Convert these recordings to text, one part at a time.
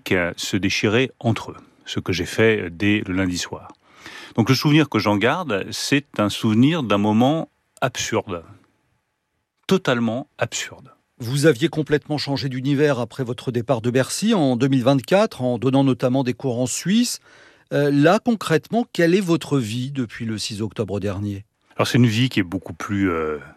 flics se déchiraient entre eux, ce que j'ai fait dès le lundi soir. Donc le souvenir que j'en garde, c'est un souvenir d'un moment absurde, totalement absurde. Vous aviez complètement changé d'univers après votre départ de Bercy en 2024, en donnant notamment des cours en Suisse. Là, concrètement, quelle est votre vie depuis le 6 octobre dernier ? Alors c'est une vie qui est beaucoup plus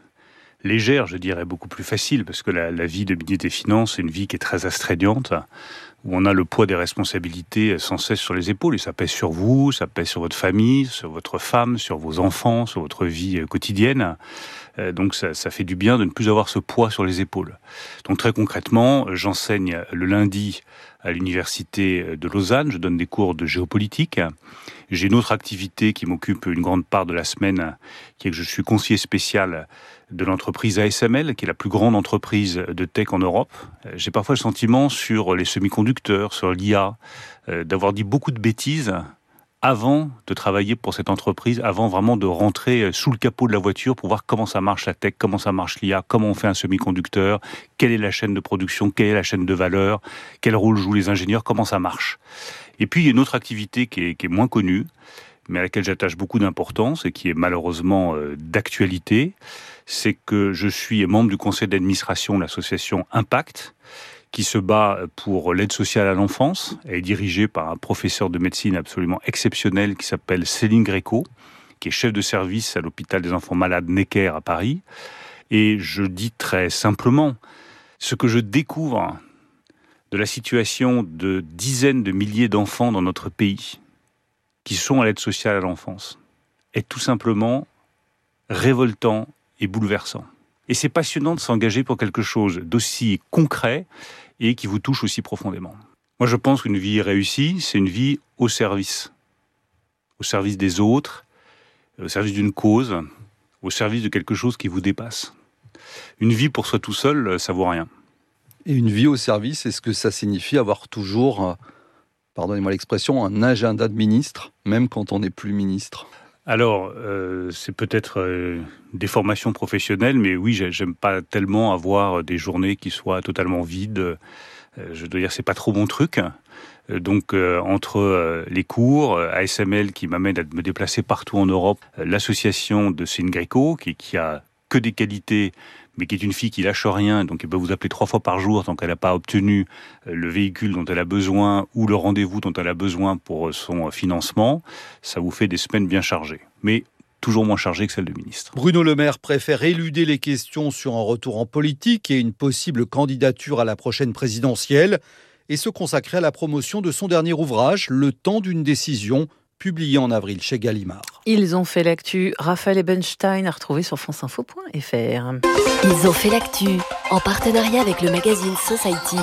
légère, je dirais, beaucoup plus facile, parce que la vie de ministre des Finances, c'est une vie qui est très astreignante, où on a le poids des responsabilités sans cesse sur les épaules, et ça pèse sur vous, ça pèse sur votre famille, sur votre femme, sur vos enfants, sur votre vie quotidienne. Donc ça fait du bien de ne plus avoir ce poids sur les épaules. Donc très concrètement, j'enseigne le lundi à l'université de Lausanne, je donne des cours de géopolitique. J'ai une autre activité qui m'occupe une grande part de la semaine, qui est que je suis conseiller spécial de l'entreprise ASML, qui est la plus grande entreprise de tech en Europe. J'ai parfois le sentiment sur les semi-conducteurs, sur l'IA, d'avoir dit beaucoup de bêtises avant de travailler pour cette entreprise, avant vraiment de rentrer sous le capot de la voiture pour voir comment ça marche la tech, comment ça marche l'IA, comment on fait un semi-conducteur, quelle est la chaîne de production, quelle est la chaîne de valeur, quel rôle jouent les ingénieurs, comment ça marche. Et puis il y a une autre activité qui est moins connue, mais à laquelle j'attache beaucoup d'importance et qui est malheureusement d'actualité, c'est que je suis membre du conseil d'administration de l'association Impact, qui se bat pour l'aide sociale à l'enfance. Elle est dirigée par un professeur de médecine absolument exceptionnel qui s'appelle Céline Gréco, qui est chef de service à l'hôpital des enfants malades Necker à Paris. Et je dis très simplement, ce que je découvre de la situation de dizaines de milliers d'enfants dans notre pays qui sont à l'aide sociale à l'enfance est tout simplement révoltant et bouleversant. Et c'est passionnant de s'engager pour quelque chose d'aussi concret et qui vous touche aussi profondément. Moi, je pense qu'une vie réussie, c'est une vie au service des autres, au service d'une cause, au service de quelque chose qui vous dépasse. Une vie pour soi tout seul, ça vaut rien. Et une vie au service, est-ce que ça signifie avoir toujours, pardonnez-moi l'expression, un agenda de ministre, même quand on n'est plus ministre ? Alors, c'est peut-être des formations professionnelles, mais oui, j'aime pas tellement avoir des journées qui soient totalement vides. Je dois dire, c'est pas trop mon truc. Donc, entre les cours, ASML qui m'amène à me déplacer partout en Europe, l'association de Céline Gréco qui a que des qualités, mais qui est une fille qui lâche rien, donc elle peut vous appeler 3 fois par jour tant qu'elle n'a pas obtenu le véhicule dont elle a besoin ou le rendez-vous dont elle a besoin pour son financement, ça vous fait des semaines bien chargées. Mais toujours moins chargées que celles de ministre. Bruno Le Maire préfère éluder les questions sur un retour en politique et une possible candidature à la prochaine présidentielle et se consacrer à la promotion de son dernier ouvrage, Le temps d'une décision, publié en avril chez Gallimard. Ils ont fait l'actu. Raphaël Ebenstein à retrouver sur franceinfo.fr. Ils ont fait l'actu en partenariat avec le magazine Society.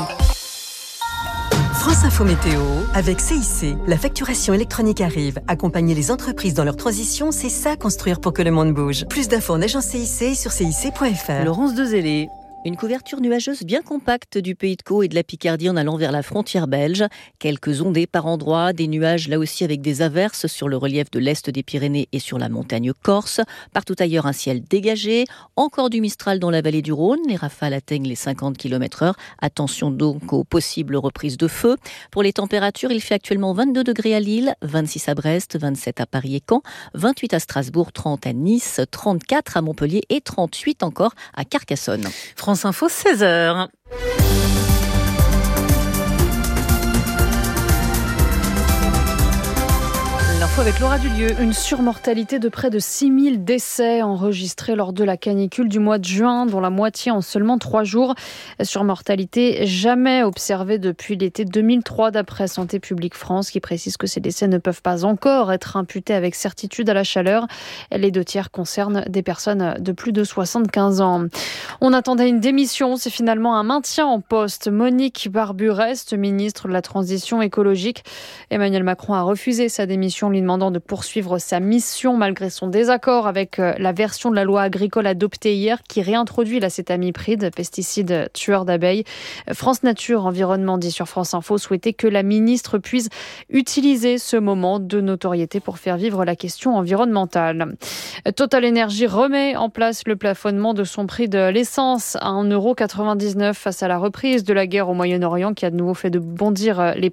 France Info Météo avec CIC. La facturation électronique arrive. Accompagner les entreprises dans leur transition, c'est ça construire pour que le monde bouge. Plus d'infos en agence CIC et sur cic.fr. Laurence Dezellé. Une couverture nuageuse bien compacte du Pays de Caux et de la Picardie en allant vers la frontière belge. Quelques ondées par endroits, des nuages là aussi avec des averses sur le relief de l'est des Pyrénées et sur la montagne corse. Partout ailleurs, un ciel dégagé. Encore du Mistral dans la vallée du Rhône. Les rafales atteignent les 50 km/h. Attention donc aux possibles reprises de feu. Pour les températures, il fait actuellement 22 degrés à Lille, 26 à Brest, 27 à Paris et Caen, 28 à Strasbourg, 30 à Nice, 34 à Montpellier et 38 encore à Carcassonne. France Info, 16h. L'info avec Laura Dulieu. Une surmortalité de près de 6000 décès enregistrés lors de la canicule du mois de juin, dont la moitié en seulement 3 jours. Surmortalité jamais observée depuis l'été 2003, d'après Santé publique France, qui précise que ces décès ne peuvent pas encore être imputés avec certitude à la chaleur. Les 2/3 concernent des personnes de plus de 75 ans. On attendait une démission, c'est finalement un maintien en poste. Monique Barbu reste ministre de la Transition écologique. Emmanuel Macron a refusé sa démission, lui demandant de poursuivre sa mission malgré son désaccord avec la version de la loi agricole adoptée hier qui réintroduit l'acétamipride, pesticide tueur d'abeilles. France Nature Environnement dit sur France Info souhaiter que la ministre puisse utiliser ce moment de notoriété pour faire vivre la question environnementale. Total Energy remet en place le plafonnement de son prix de l'essence à 1,99 € face à la reprise de la guerre au Moyen-Orient qui a de nouveau fait de bondir les